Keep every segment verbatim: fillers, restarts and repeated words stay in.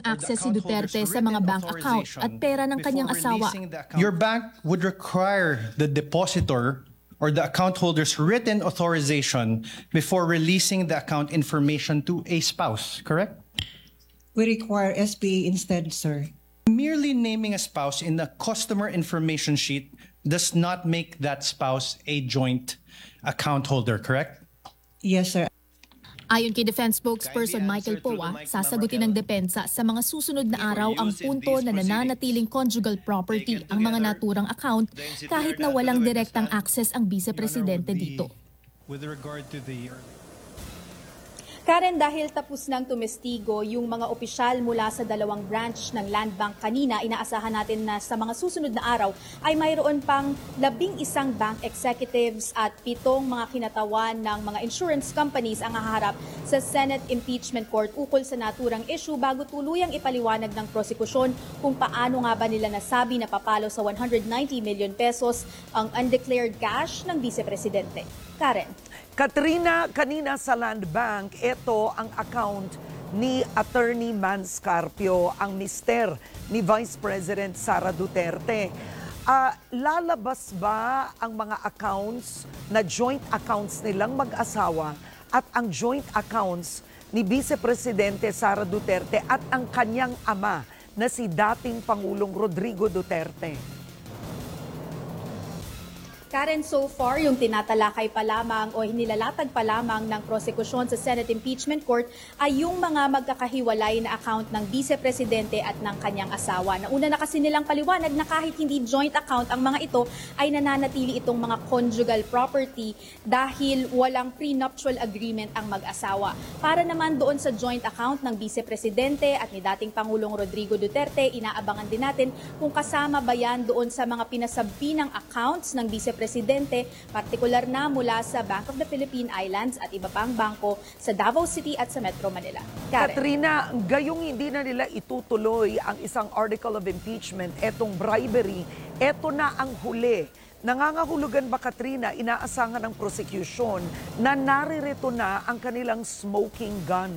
access si Duterte sa mga bank account at pera ng kanyang asawa. Your bank would require the depositor or the account holder's written authorization before releasing the account information to a spouse, correct? We require S P A instead, sir. Merely naming a spouse in the customer information sheet does not make that spouse a joint account holder, correct? Yes, sir. Ayon kay Defense spokesperson Michael Poa, sasagutin ng depensa sa mga susunod na araw ang punto na nananatiling conjugal property ang mga naturang account kahit na walang direktang access ang vice-presidente dito. With regard to the Karen, dahil tapos nang tumestigo yung mga opisyal mula sa dalawang branch ng Land Bank kanina, inaasahan natin na sa mga susunod na araw ay mayroon pang labing isang bank executives at pitong mga kinatawan ng mga insurance companies ang haharap sa Senate Impeachment Court ukol sa naturang issue bago tuluyang ipaliwanag ng prosekusyon kung paano nga ba nila nasabi na papalo sa one hundred ninety million pesos ang undeclared cash ng vice-presidente. Karen. Katrina, kanina sa Land Bank, ito ang account ni Attorney Mans Carpio, ang mister ni Vice President Sara Duterte. Uh, lalabas ba ang mga accounts na joint accounts nilang mag-asawa at ang joint accounts ni Vice Presidente Sara Duterte at ang kanyang ama na si dating Pangulong Rodrigo Duterte? Karen, so far, yung tinatalakay pa lamang o hinilalatag pa lamang ng prosekusyon sa Senate Impeachment Court ay yung mga magkakahiwalay na account ng vice-presidente at ng kanyang asawa. Nauna na kasi nilang paliwanag na kahit hindi joint account ang mga ito ay nananatili itong mga conjugal property dahil walang prenuptial agreement ang mag-asawa. Para naman doon sa joint account ng vice-presidente at ni dating Pangulong Rodrigo Duterte, inaabangan din natin kung kasama ba yan doon sa mga pinasabpi ng accounts ng vice-presidente Presidente, partikular na mula sa Bank of the Philippine Islands at iba pang bangko sa Davao City at sa Metro Manila. Karen. Katrina, gayong hindi na nila itutuloy ang isang article of impeachment, etong bribery, eto na ang huli. Nangangahulugan ba, Katrina, inaasahan ng prosecution na naririto na ang kanilang smoking gun?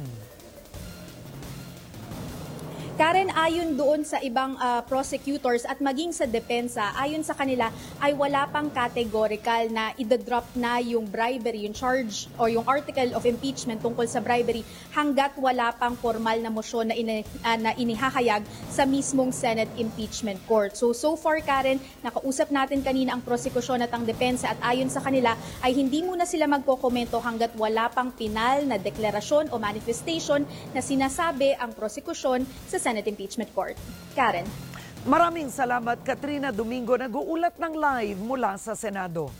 Karen, ayon doon sa ibang uh, prosecutors at maging sa depensa, ayon sa kanila ay wala pang categorical na idodrop na yung bribery, yung charge o yung article of impeachment tungkol sa bribery hanggat wala pang formal na motion na, ini, uh, na inihahayag sa mismong Senate Impeachment Court. So, so far, Karen, nakausap natin kanina ang prosekusyon at ang depensa at ayon sa kanila ay hindi muna sila magkokomento hanggat wala pang pinal na deklarasyon o manifestation na sinasabi ang prosekusyon sa Senate Impeachment Court. Karen. Maraming salamat, Katrina Domingo, nag-uulat ng live mula sa Senado.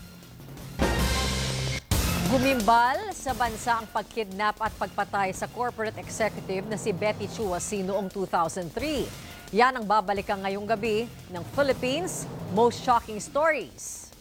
Gumimbal sa bansa ang pagkidnap at pagpatay sa corporate executive na si Betty Chua C noong two thousand three. Yan ang babalikan ngayong gabi ng Philippines Most Shocking Stories.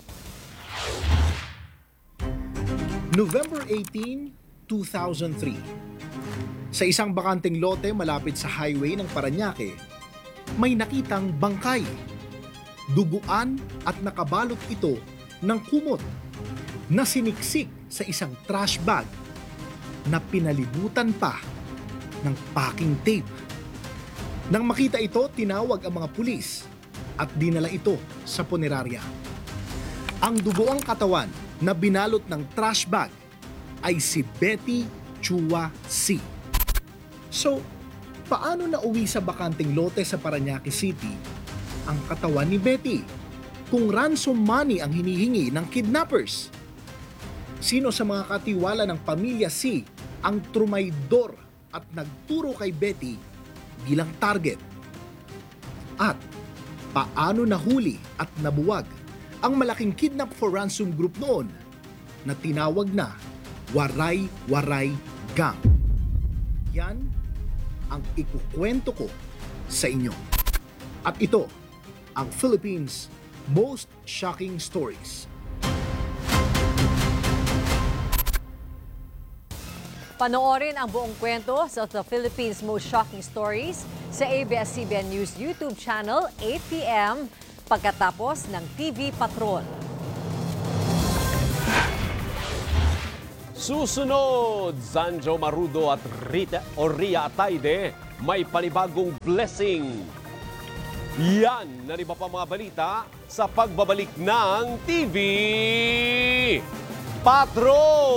November eighteenth, two thousand three. Sa isang bakanteng lote malapit sa highway ng Parañaque, may nakitang bangkay. Duguan at nakabalot ito ng kumot na siniksik sa isang trash bag na pinalibutan pa ng packing tape. Nang makita ito, tinawag ang mga pulis at dinala ito sa punerarya. Ang dugoang katawan na binalot ng trash bag ay si Betty Chua C. So, paano nauwi sa bakanteng lote sa Parañaque City ang katawan ni Betty kung ransom money ang hinihingi ng kidnappers? Sino sa mga katiwala ng pamilya C ang trumaydor at nagturo kay Betty bilang target? At paano nahuli at nabuwag ang malaking kidnap for ransom group noon na tinawag na Waray Waray Gang? Yan ang ikukwento ko sa inyo. At ito ang Philippines Most Shocking Stories. Panoorin ang buong kwento sa The Philippines Most Shocking Stories sa A B S C B N News YouTube channel eight p m pagkatapos ng T V Patrol. Susunod, Zanjo Marudo at Rita o Ria Ataide may panibagong blessing. Yan na rin pa mga balita sa pagbabalik ng T V Patrol!